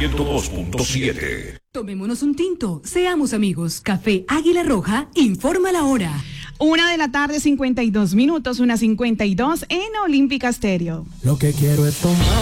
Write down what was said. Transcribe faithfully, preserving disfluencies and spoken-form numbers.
ciento dos punto siete. Tomémonos un tinto, seamos amigos. Café Águila Roja informa la hora. Una de la tarde, cincuenta y dos minutos, una cincuenta y dos en Olímpica Stereo. Lo que quiero es tomar.